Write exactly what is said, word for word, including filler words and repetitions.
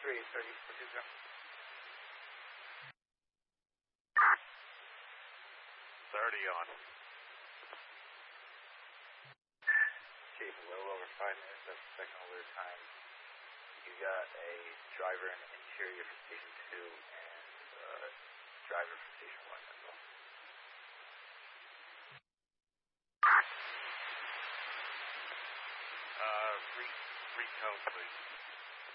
three, thirty, four two zero. thirty on. Chief, a little over five minutes, that's the second alert time. You got a driver and interior for station two and uh, driver for station one as well. Uh, re- retone, please.